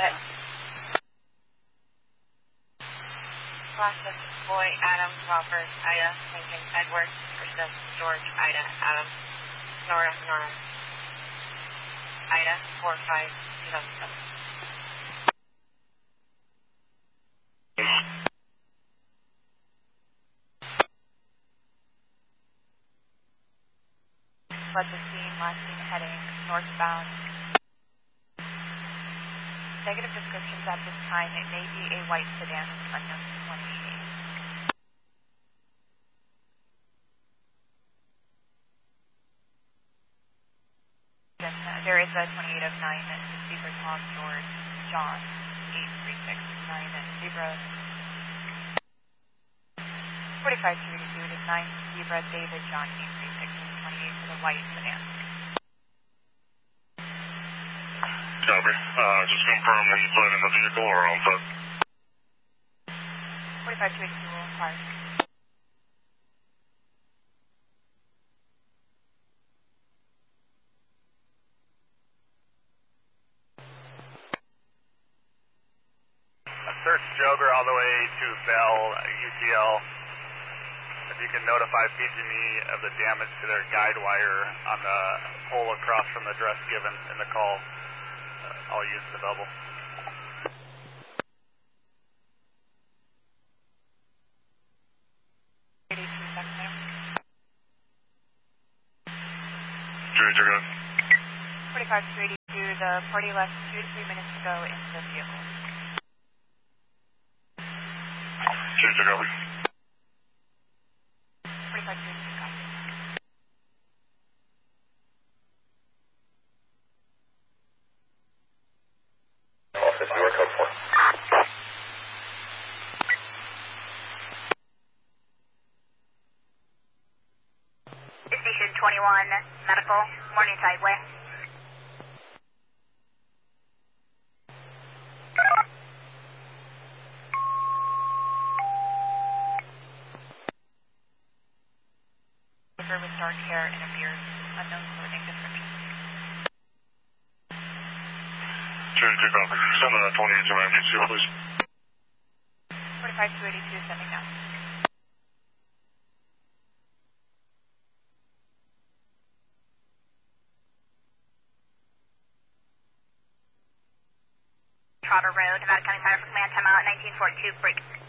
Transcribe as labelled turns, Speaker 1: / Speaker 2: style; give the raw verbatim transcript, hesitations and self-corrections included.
Speaker 1: Process Boy, Adam, Robert, Ida, Lincoln, Edward, Krista, George, Ida, Adam, Nora, Nora, Ida, four five two seven seven. Fled the scene, last seen heading northbound. Negative descriptions at this time. It may be a white sedan with unknown twenty-eight. Then, uh, there is a twenty-eight oh nine at Zebra Tom George John eight three six nine at Zebra forty-five three two. It is nine Zebra David John eight three six twenty-eight for the white sedan.
Speaker 2: Copy. Uh, just confirm inside in the vehicle or on foot.
Speaker 1: forty-five two eighty-two will inquire.
Speaker 3: Search Joger all the way to Bell, U T L. If you can notify P G and E of the damage to their guide wire on the pole across from the address given in the call. I'll use the double.
Speaker 1: eighty-two seven there.
Speaker 2: Jury, you're good.
Speaker 1: forty-five two eighty-two, the party left two to three minutes ago into the vehicle.
Speaker 2: Jury, you're good.
Speaker 1: forty-five two eighty-two, copy.
Speaker 2: Office, you are code four.
Speaker 4: Station twenty-one, medical, Morningside Way.
Speaker 1: With dark hair and a beard, unknown clothing description.
Speaker 2: Jury, you're good. Send a twenty-eight to my M D C, please.
Speaker 1: forty-five two eighty-two, sending down.
Speaker 4: Trotter Road, Nevada County Fire for Command, timeout nineteen forty-two, break.